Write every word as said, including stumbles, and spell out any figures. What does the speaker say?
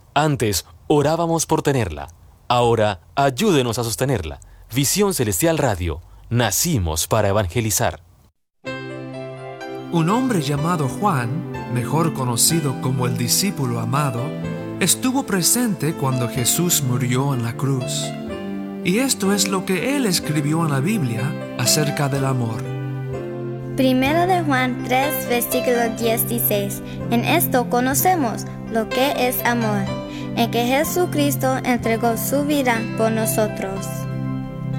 Antes orábamos por tenerla. Ahora ayúdenos a sostenerla. Visión Celestial Radio. Nacimos para evangelizar. Un hombre llamado Juan, mejor conocido como el discípulo amado, estuvo presente cuando Jesús murió en la cruz. Y esto es lo que él escribió en la Biblia acerca del amor. Primera de Juan tres, versículo dieciséis. En esto conocemos lo que es amor, en que Jesucristo entregó su vida por nosotros.